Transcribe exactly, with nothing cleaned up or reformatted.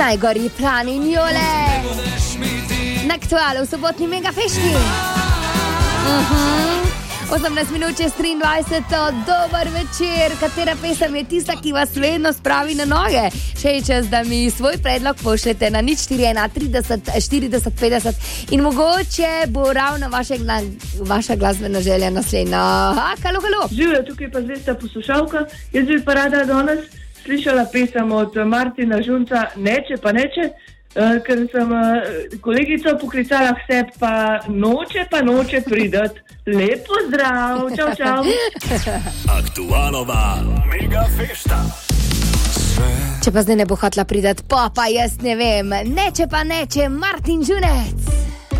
Najgorji Plan in Jole na Aktualu v sobotni Megafešti. Uh-huh. osemnajst minut čez triindvajset, dober večer. Katera pesem je tista, ki vas vedno spravi na noge? Še je čas, da mi svoj predlog pošljete na nič štiri ena trideset štirideset petdeset in mogoče bo ravno vaše, vaša glasbena želja naslednja. Aha, halo, halo. Živjo, tukaj pa zvesta poslušalka. Jaz bi pa rada danes slišala pesem od Martina Žunca Neče pa neče, uh, ker sem uh, kolegico poklicala k sebi, pa noče pa noče pridati. Lep pozdrav, čau, čau. Aktualova Megafešta. Če pa zdaj ne bo hotla pridati, pa pa jaz ne vem. Neče pa neče, Martin Žunec.